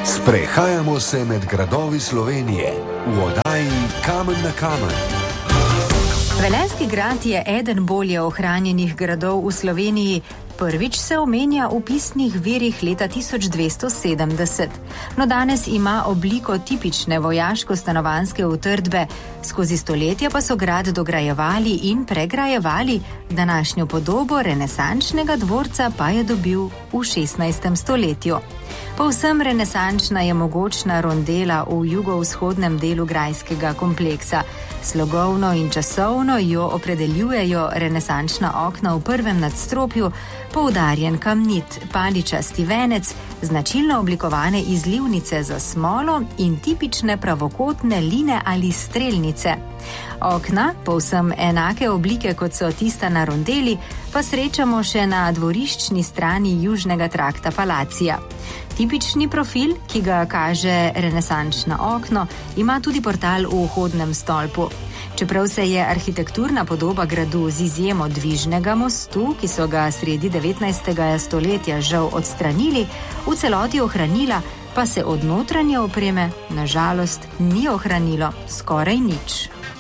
Sprehajamo se med gradovi Slovenije v oddaji Kamen na kamen. Velenjski grad je eden bolje ohranjenih gradov v Sloveniji. Prvič se omenja v pisnih virih leta 1270. No, danes ima obliko tipične vojaško-stanovanjske utrdbe. Skozi stoletja pa so grad dograjevali in pregrajevali, današnjo podobo renesančnega dvorca pa je dobil v 16. stoletju. Povsem renesančna je mogočna rondela v jugovzhodnem delu grajskega kompleksa. Slogovno in časovno jo opredeljujejo renesančna okna v prvem nadstropju, poudarjen kamnit paličasti venec, značilno oblikovane izlivnice za smolo in tipične pravokotne line ali strelnice. Okna, povsem enake oblike kot so tista na rondeli, pa srečamo še na dvoriščni strani južnega trakta palacija. Tipični profil, ki ga kaže renesančno okno, ima tudi portal v vhodnem stolpu. Čeprav se je arhitekturna podoba gradu z izjemo dvižnega mostu, ki so ga sredi 19. stoletja žal odstranili, v celoti ohranila, pa se od notranje opreme na žalost ni ohranilo skoraj nič.